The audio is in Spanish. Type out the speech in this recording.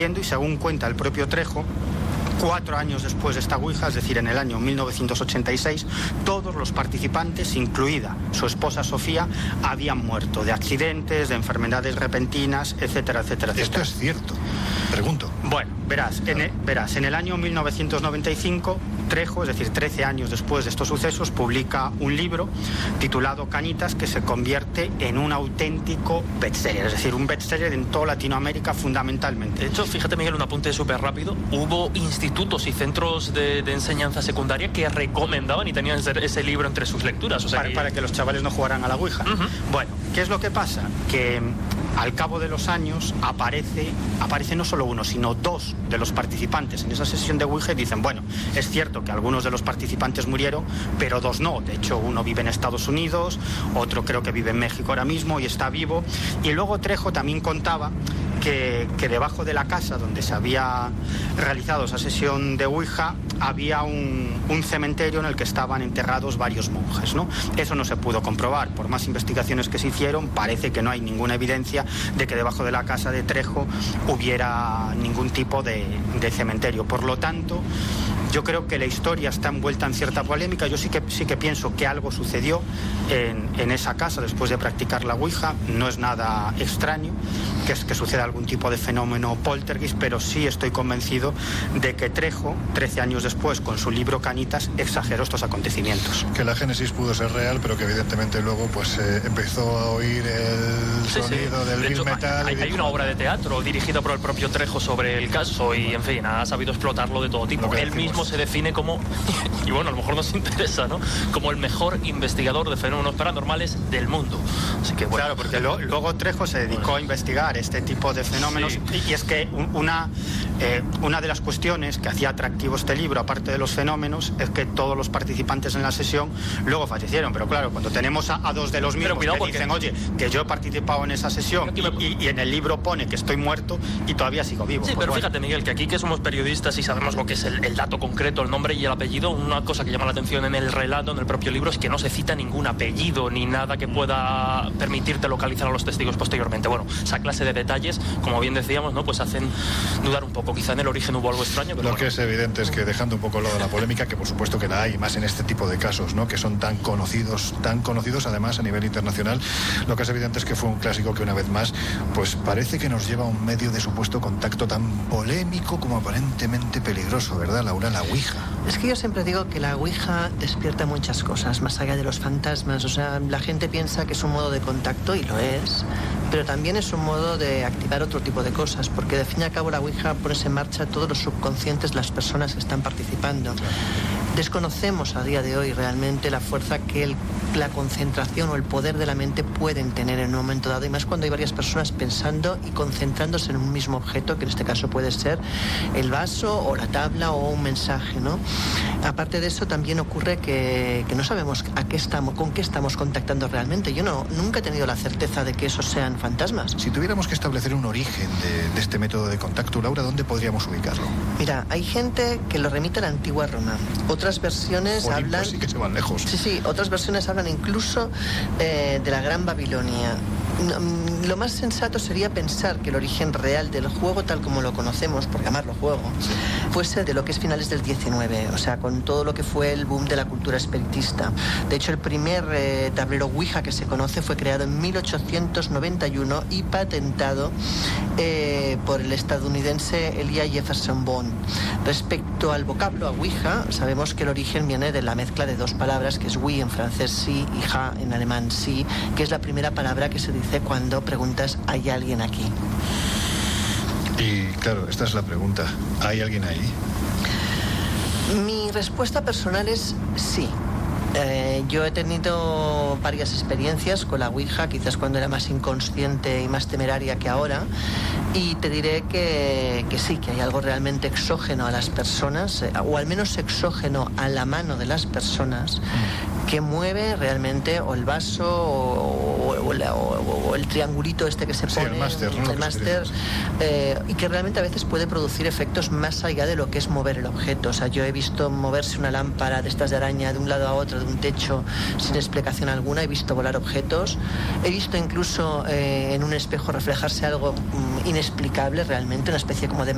Y según cuenta el propio Trejo, 4 años después de esta ouija, es decir, en el año 1986, todos los participantes, incluida su esposa Sofía, habían muerto de accidentes, de enfermedades repentinas, etcétera, etcétera, etcétera. ¿Esto es cierto? Pregunto. Bueno, verás, en el año 1995, Trejo, es decir, 13 años después de estos sucesos, publica un libro titulado Cañitas, que se convierte en un auténtico bestseller, es decir, un bestseller en toda Latinoamérica fundamentalmente. De hecho, fíjate, Miguel, un apunte súper rápido. Hubo institutos y centros de enseñanza secundaria que recomendaban y tenían ese libro entre sus lecturas. O sea, para que los chavales no jugaran a la ouija. Bueno, ¿qué es lo que pasa? Que al cabo de los años aparece no solo uno, sino 2 de los participantes en esa sesión de ouija y dicen, bueno, es cierto que algunos de los participantes murieron, pero 2 no. De hecho, uno vive en Estados Unidos, otro creo que vive en México ahora mismo y está vivo. Y luego Trejo también contaba que debajo de la casa donde se había realizado esa sesión de ouija había un cementerio en el que estaban enterrados varios monjes, ¿no? Eso no se pudo comprobar. Por más investigaciones que se hicieron, parece que no hay ninguna evidencia de que debajo de la casa de Trejo hubiera ningún tipo de cementerio. Por lo tanto, yo creo que la historia está envuelta en cierta polémica. Yo sí que pienso que algo sucedió en esa casa después de practicar la ouija. No es nada extraño que suceda algún tipo de fenómeno poltergeist, pero sí estoy convencido de que Trejo, 13 años después, con su libro Cañitas, exageró estos acontecimientos. Que la génesis pudo ser real, pero que evidentemente luego pues empezó a oír el sonido del heavy metal. Hay una obra de teatro dirigida por el propio Trejo sobre el caso y, en fin, ha sabido explotarlo de todo tipo. Él mismo se define como, y bueno, a lo mejor nos interesa, ¿no?, como el mejor investigador de fenómenos paranormales del mundo. Así que, bueno. Claro, porque luego Trejo se dedicó a investigar este tipo de fenómenos, y es que una de las cuestiones que hacía atractivo este libro, aparte de los fenómenos, es que todos los participantes en la sesión luego fallecieron. Pero claro, cuando tenemos a 2 de los mismos que dicen, oye, que yo he participado en esa sesión y en el libro pone que estoy muerto y todavía sigo vivo. Sí, pues pero fíjate, Miguel, que aquí que somos periodistas y sabemos lo que es el dato concreto, el nombre y el apellido, una cosa que llama la atención en el relato, en el propio libro, es que no se cita ningún apellido ni nada que pueda permitirte localizar a los testigos posteriormente. Bueno, esa clase de detalles, como bien decíamos, ¿no?, pues hacen dudar un poco. Quizá en el origen hubo algo extraño, pero lo que es evidente es que, dejando un poco lo de la polémica, que por supuesto que la hay, más en este tipo de casos, ¿no?, que son tan conocidos además a nivel internacional, lo que es evidente es que fue un clásico que, una vez más, pues parece que nos lleva a un medio de supuesto contacto tan polémico como aparentemente peligroso, ¿verdad, Laura? La ouija. Es que yo siempre digo que la ouija despierta muchas cosas, más allá de los fantasmas. O sea, la gente piensa que es un modo de contacto, y lo es, pero también es un modo de activar otro tipo de cosas, porque de fin y al cabo la ouija pones en marcha todos los subconscientes de las personas que están participando. Desconocemos a día de hoy realmente la fuerza que la concentración o el poder de la mente pueden tener en un momento dado, y más cuando hay varias personas pensando y concentrándose en un mismo objeto, que en este caso puede ser el vaso o la tabla o un mensaje, ¿no? Aparte de eso, también ocurre que no sabemos con qué estamos contactando realmente. Yo nunca he tenido la certeza de que esos sean fantasmas. Si tuviéramos que establecer un origen de este método de contacto, Laura, ¿dónde podríamos ubicarlo? Mira, hay gente que lo remite a la antigua Roma. Otras versiones hablan... Sí que se van lejos. Sí, otras versiones hablan incluso de la Gran Babilonia. Lo más sensato sería pensar que el origen real del juego, tal como lo conocemos, por llamarlo juego, fuese de lo que es finales del 19, o sea, con todo lo que fue el boom de la cultura espiritista. De hecho, el primer tablero Ouija que se conoce fue creado en 1891 y patentado por el estadounidense Elia Jefferson Bond. Respecto al vocablo a Ouija, sabemos que el origen viene de la mezcla de 2 palabras, que es oui en francés sí y ja en alemán sí, que es la primera palabra que se dice cuando preguntas ¿hay alguien aquí? Y claro, esta es la pregunta, ¿hay alguien ahí? Mi respuesta personal es sí. Yo he tenido varias experiencias con la Ouija, quizás cuando era más inconsciente y más temeraria que ahora, y te diré que sí, que hay algo realmente exógeno a las personas, o al menos exógeno a la mano de las personas, que mueve realmente o el vaso o el triangulito este que se pone, el máster, ¿no? El máster, y que realmente a veces puede producir efectos más allá de lo que es mover el objeto. O sea, yo he visto moverse una lámpara de estas de araña de un lado a otro de un techo sin explicación alguna, he visto volar objetos, he visto incluso en un espejo reflejarse algo inexplicable realmente, una especie como de